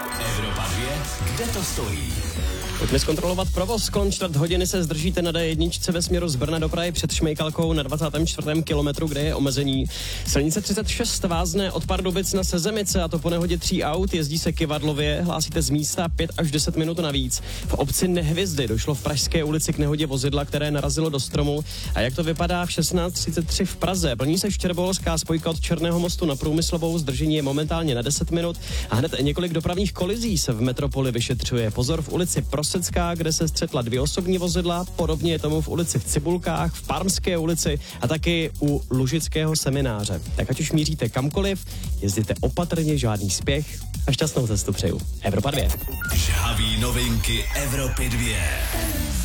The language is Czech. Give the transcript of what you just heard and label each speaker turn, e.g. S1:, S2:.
S1: Evropa 2, kde to stojí?
S2: Pojďme zkontrolovat provoz. Kolem čtvrt hodiny se zdržíte na D1 ve směru z Brna do Prahy před Šmejkalkou na 24. kilometru, kde je omezení. Silnice 36 vázne od Pardubic na Sezemice, a to po nehodě 3 aut. Jezdí se Kyvadlově, hlásíte z místa 5 až 10 minut navíc. V obci Nehvězdy došlo v Pražské ulici k nehodě vozidla, které narazilo do stromu. A jak to vypadá v 16:33 v Praze? Plní se Štěrboholská spojka od Černého mostu na Průmyslovou, zdržení je momentálně na 10 minut a hned několik dopravních kolizí se v metropoli vyšetřuje. Pozor v ulici Prosecká, kde se střetla 2 osobní vozidla, podobně je tomu v ulici v Cibulkách, v Parmské ulici a taky u Lužického semináře. Tak ať už míříte kamkoliv, jezděte opatrně, žádný spěch a šťastnou cestu přeju. Evropa 2.
S1: Žhaví novinky Evropy 2.